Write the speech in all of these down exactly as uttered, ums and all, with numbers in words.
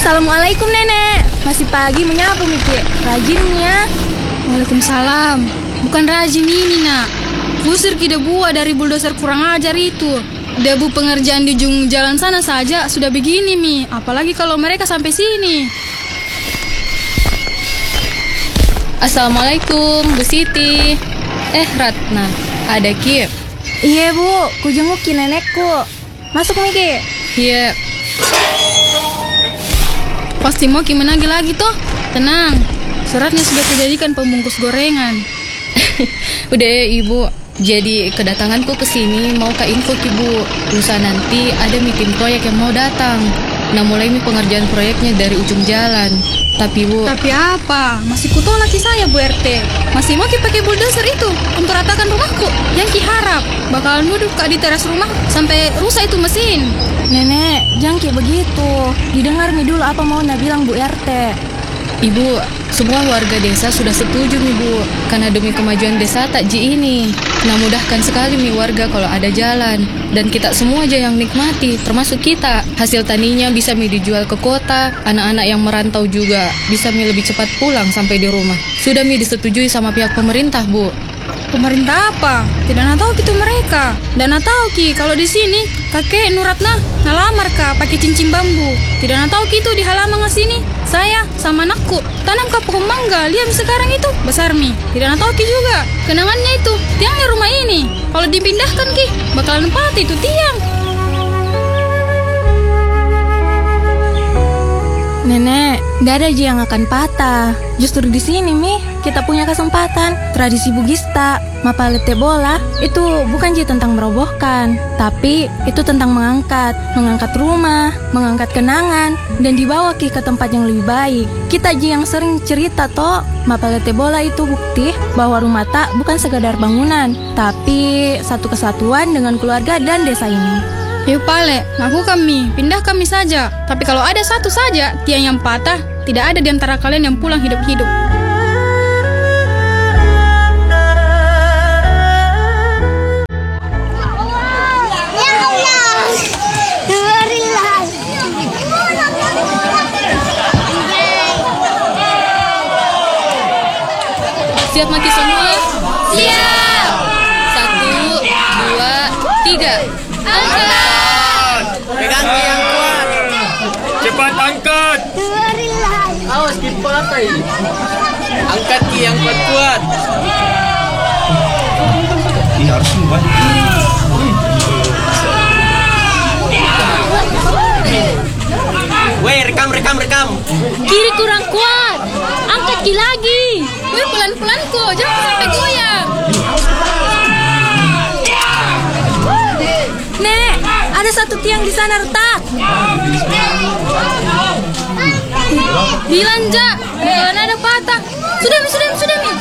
Assalamualaikum nenek. Masih pagi menyapa Miki. Rajinnya. Waalaikumsalam. Bukan rajin ini nak. Usir ki debu dari bulldozer kurang ajar itu. Debu pengerjaan di ujung jalan sana saja sudah begini Mi. Apalagi kalau mereka sampai sini. Assalamualaikum Bu Siti. Eh Ratna, ada Ki? Iya Bu, ku jenguki nenekku. Masuk Miki. Iya. Pasti mau Ki menagih lagi toh. Tenang, suratnya sudah dijadikan pembungkus gorengan. Udah ya Ibu. Jadi kedatanganku ke sini mau ke info Ki Bu. Lusa nanti ada meeting proyek yang mau datang. Nah mulai nih pengerjaan proyeknya dari ujung jalan. Tapi Bu, Tapi apa? Masih kutolak Ki saya Bu R T. Masih mau Ki pakai bulldozer itu untuk ratakan rumahku. Yang Ki harap bakalan duduk Kak di teras rumah sampai rusak itu mesin. Nenek, jangan kayak begitu. Didengar mi dulu apa mau nak bilang Bu R T. Ibu, semua warga desa sudah setuju nih Bu. Karena demi kemajuan desa Takji ini. Nah mudahkan sekali nih warga kalau ada jalan. Dan kita semua aja yang nikmati, termasuk kita. Hasil taninya bisa mi dijual ke kota. Anak-anak yang merantau juga bisa mi lebih cepat pulang sampai di rumah. Sudah mi disetujui sama pihak pemerintah Bu. Pemerintah apa? Tidak nak tahu gitu mereka. Dan nak tahu Ki kalau di sini kakek Nuratna ngalamar Kak pakai cincin bambu. Tidak nak tahu gitu di halaman sini. Saya sama anakku tanam ke pohon mangga. Lihat sekarang itu besar mi. Tidak nak tahu Ki juga. Kenangannya itu tiangnya rumah ini. Kalau dipindahkan Ki bakalan patah itu tiang. Nenek, gak ada aja yang akan patah. Justru di sini mi kita punya kesempatan. Tradisi Bugista, Mapalete bola itu bukan aja tentang merobohkan, tapi itu tentang mengangkat, mengangkat rumah, mengangkat kenangan, dan dibawa ki ke tempat yang lebih baik. Kita aja yang sering cerita toh, Mapalete bola itu bukti bahwa rumah tak bukan sekadar bangunan, tapi satu kesatuan dengan keluarga dan desa ini. Yuk Pale, ngaku kami, pindah kami saja. Tapi kalau ada satu saja tiang yang patah, tidak ada di antara kalian yang pulang hidup-hidup. Siap mati semua? Siap! Satu, dua, tiga. Angkat! Pegang Ki yang kuat. Cepat angkat. Awas Ki patah. Angkat Ki yang kuat-kuat. Ini harus semua. Weh, rekam, rekam, rekam. Kiri kurang kuat. Angkat Ki lagi. Wih, pelan-pelan kok, jangan sampai goyang. Nek, ada satu tiang di sana retak. Bilang Ja, bakalan ada patah. Sudah mi, sudah mi, sudah mi.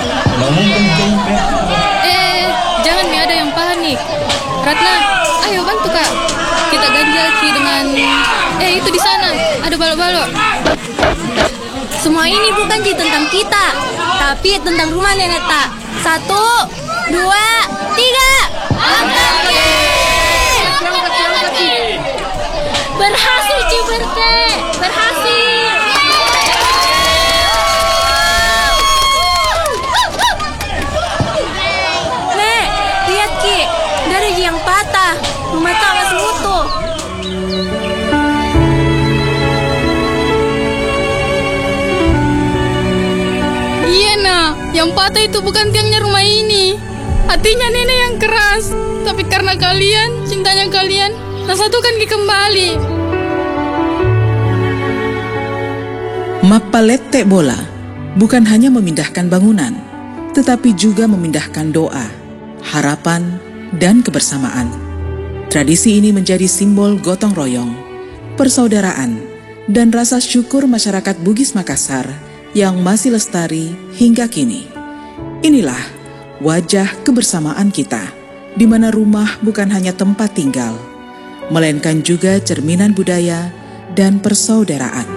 Eh, jangan mi ada yang panik. Ratna, ayo bantu Kak. Kita ganjal Ki dengan... Eh, itu di sana. Ada balok-balok. Semua ini bukan jadi tentang kita, tapi tentang rumah nenek tak. Satu, dua, tiga. Angkat Ki! Berhasil Ciberte. Berhasil. Nek, lihat Ki, dari yang patah. Rumah tak masih utuh. Iya nak, yang patah itu bukan tiangnya rumah ini. Hatinya nenek yang keras. Tapi karena kalian, cintanya kalian, nah satukan Ki kembali. Mapalete bola bukan hanya memindahkan bangunan, tetapi juga memindahkan doa, harapan, dan kebersamaan. Tradisi ini menjadi simbol gotong royong, persaudaraan, dan rasa syukur masyarakat Bugis Makassar yang masih lestari hingga kini. Inilah wajah kebersamaan kita, di mana rumah bukan hanya tempat tinggal, melainkan juga cerminan budaya dan persaudaraan.